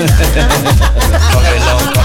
Cógelo.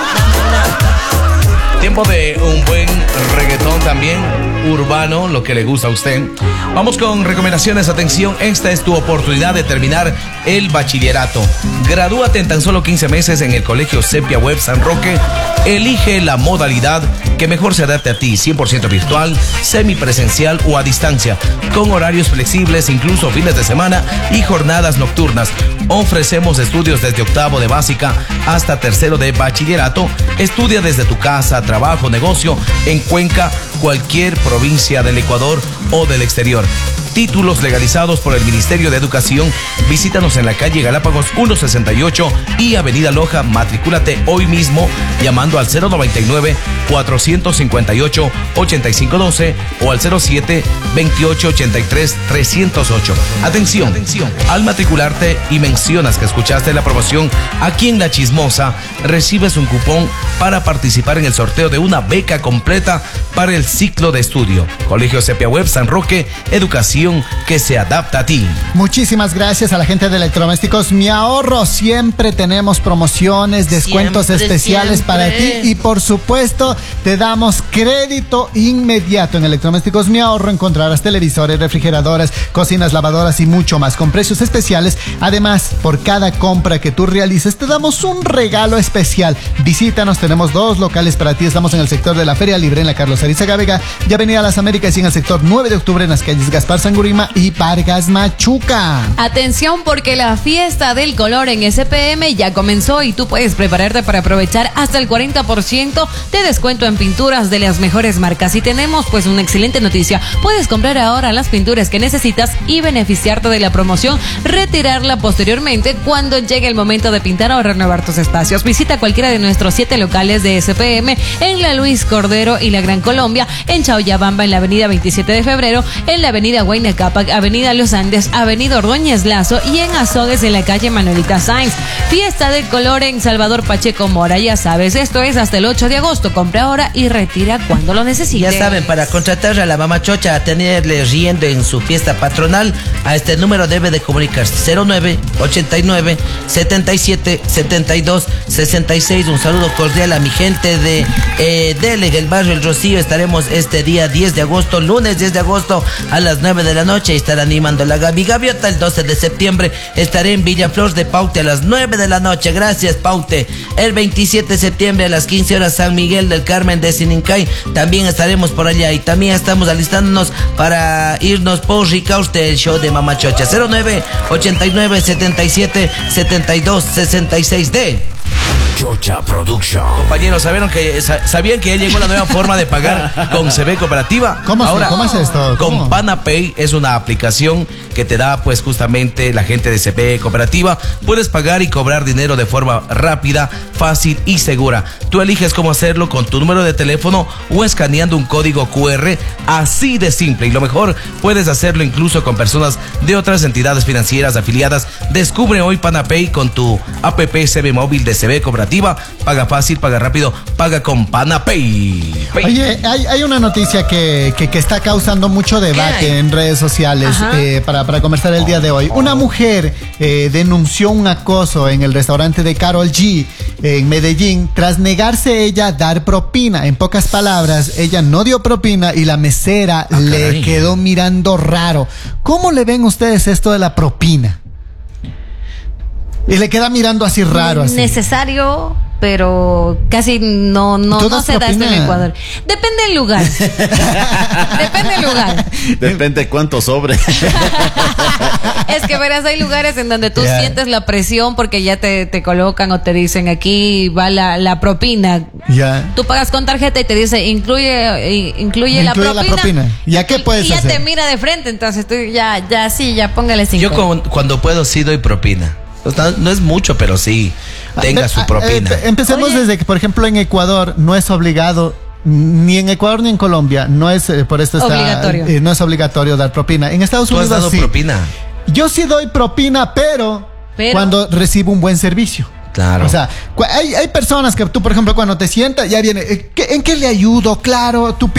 Tiempo de un buen reggaetón también, urbano, lo que le gusta a usted. Vamos con recomendaciones. Atención, esta es tu oportunidad de terminar el bachillerato. Gradúate en tan solo 15 meses en el Colegio Sepia Web San Roque. Elige la modalidad que mejor se adapte a ti, 100% virtual, semipresencial o a distancia, con horarios flexibles, incluso fines de semana y jornadas nocturnas. Ofrecemos estudios desde octavo de básica hasta tercero de bachillerato. Estudia desde tu casa, trabajo, negocio, en Cuenca, cualquier provincia del Ecuador o del exterior. Títulos legalizados por el Ministerio de Educación. Visítanos en la calle Galápagos 168 y Avenida Loja. Matricúlate hoy mismo llamando al 099-458-8512 o al 07-2883-308. Atención, al matricularte y mencionas que escuchaste la promoción aquí en La Chismosa, recibes un cupón para participar en el sorteo de una beca completa para el ciclo de estudio. Colegio Sepia Web San Roque, educación que se adapta a ti. Muchísimas gracias a la gente de Electrodomésticos Mi Ahorro. Siempre tenemos promociones, descuentos especiales para ti y por supuesto te damos crédito inmediato. En Electrodomésticos Mi Ahorro encontrarás televisores, refrigeradoras, cocinas, lavadoras y mucho más con precios especiales. Además, por cada compra que tú realices te damos un regalo especial. Visítanos, tenemos 2 locales para ti. Estamos en el sector de la Feria Libre en la Carlos Arizaga Vega y Avenida Las Américas, y en el sector 9 de octubre en las calles Gaspar Sangurima y Vargas Machuca. Atención, porque la fiesta del color en SPM ya comenzó y tú puedes prepararte para aprovechar hasta el 40% de descuento en pinturas de las mejores marcas. Y tenemos pues una excelente noticia: puedes comprar ahora las pinturas que necesitas y beneficiarte de la promoción, retirarla posteriormente cuando llegue el momento de pintar o renovar tus espacios. Visita cualquiera de nuestros 7 locales de SPM en la Luis Cordero y la Gran Colombia, en Chauyabamba en la avenida 27 de febrero, en la avenida Huayna Cápac, avenida Los Andes, avenida Ordóñez Lazo y en Azogues en la calle Manuelita Sáenz. Fiesta del color en Salvador Pacheco Mora. Ya sabes, esto es hasta el 8 de agosto. Compra ahora y retira cuando lo necesites. Ya saben, para contratar a la mamá Chocha, a tenerle riendo en su fiesta patronal, a este número debe de comunicarse: 09-89 77 72 66. Un saludo cordial a mi gente de Dele, el barrio El Rocío. Estaremos este día 10 de agosto, lunes 10 de agosto a las 9 de la noche, y estará animando la Gaby Gaviota. El 12 de septiembre estaré en Villaflor de Paute a las 9 de la noche. Gracias, Paute. El 27 de septiembre a las 15 horas San Miguel del Carmen de Sinincay. También estaremos por allá, y también estamos alistándonos para irnos por Ricauste, el show de Mamá Chocha. 09-89 77 72 66 de Chocha Production. Compañeros, ¿sabían que ya llegó la nueva forma de pagar con CB Cooperativa? ¿Cómo es esto? Con PanaPay es una aplicación que te da pues justamente la gente de CB Cooperativa. Puedes pagar y cobrar dinero de forma rápida, fácil y segura. Tú eliges cómo hacerlo con tu número de teléfono o escaneando un código QR, así de simple. Y lo mejor, puedes hacerlo incluso con personas de otras entidades financieras afiliadas. Descubre hoy PanaPay con tu app CB móvil de CB Cooperativa. Paga fácil, paga rápido, paga con PanaPay. Oye, hay una noticia que está causando mucho debate en redes sociales para conversar el día de hoy. Una mujer denunció un acoso en el restaurante de Karol G en Medellín tras negarse ella a dar propina. En pocas palabras, ella no dio propina y la mesera le quedó mirando raro. ¿Cómo le ven ustedes esto de la propina? Y le queda mirando así raro. Así. Necesario, pero casi no se da esto en Ecuador. Depende del lugar. Depende del lugar. Depende cuánto sobre. Es que verás, hay lugares en donde tú sientes la presión porque ya te colocan o te dicen: aquí va la propina. Tú pagas con tarjeta y te dice incluye la propina. ¿Y a qué puedes hacer? Y ya te mira de frente, entonces tú ya póngale 5. Yo cuando puedo sí doy propina. No es mucho, pero sí tenga su propina. Empecemos desde que, por ejemplo, en Ecuador no es obligado, ni en Ecuador ni en Colombia, no es por esto está obligatorio. No es obligatorio dar propina. En Estados Unidos ¿tú has dado propina? Yo sí doy propina, pero cuando recibo un buen servicio. Claro. O sea, hay personas que tú, por ejemplo, cuando te sientas, ya viene, ¿en qué le ayudo? Claro, tú